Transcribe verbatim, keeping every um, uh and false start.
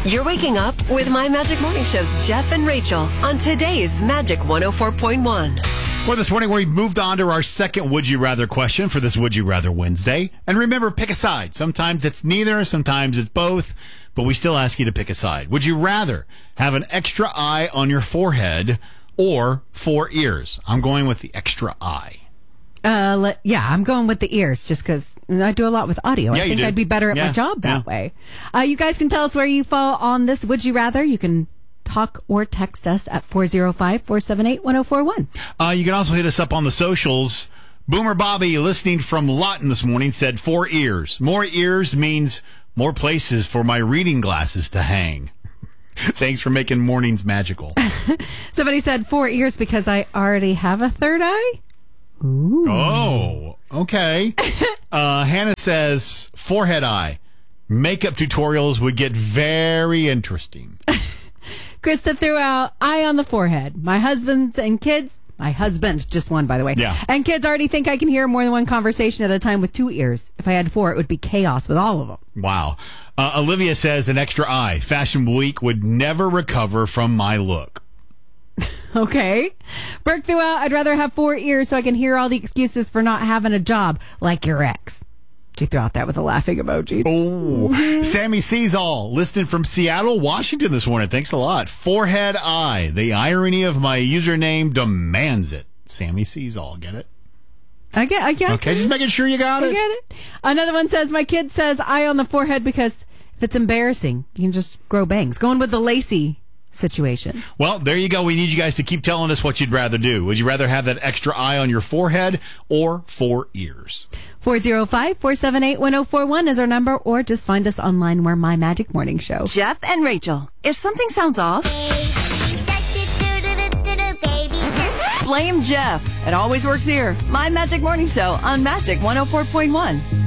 You're waking up with My Magic Morning Show's Jeff and Rachel on today's Magic one oh four point one. Well, this morning we moved on to our second Would You Rather question for this Would You Rather Wednesday. And remember, pick a side. Sometimes it's neither, sometimes it's both, but we still ask you to pick a side. Would you rather have an extra eye on your forehead or four ears? I'm going with the extra eye. Uh, let, yeah, I'm going with the ears just because I do a lot with audio. Yeah, I think I'd be better at yeah, my job that yeah. way. Uh, you guys can tell us where you fall on this Would You Rather. You can talk or text us at four oh five, four seven eight, one oh four one. Uh, you can also hit us up on the socials. Boomer Bobby, listening from Lawton this morning, said four ears. More ears means more places for my reading glasses to hang. Thanks for making mornings magical. Somebody said four ears because I already have a third eye. Ooh. Oh, okay. uh, Hannah says forehead eye. Makeup tutorials would get very interesting. Krista threw out eye on the forehead. My husband's and kids, my husband, just one, by the way. Yeah. And kids already think I can hear more than one conversation at a time with two ears. If I had four, it would be chaos with all of them. Wow. Uh, Olivia says an extra eye. Fashion Week would never recover from my look. Okay. Burke threw out, I'd rather have four ears so I can hear all the excuses for not having a job, like your ex. She threw out that with a laughing emoji. Oh, Sammy Seasall, listening from Seattle, Washington this morning. Thanks a lot. Forehead eye. The irony of my username demands it. Sammy Seasall, get it? I get, I get Okay, it. just making sure you got I it. get it. Another one says, my kid says eye on the forehead because if it's embarrassing, you can just grow bangs. Going with the Lacey situation. Well, there you go. We need you guys to keep telling us what you'd rather do. Would you rather have that extra eye on your forehead or four ears? four oh five, four seven eight, one oh four one is our number, or just find us online. We're My Magic Morning Show. Jeff and Rachel. If something sounds off, blame Jeff. It always works here. My Magic Morning Show on Magic one oh four point one.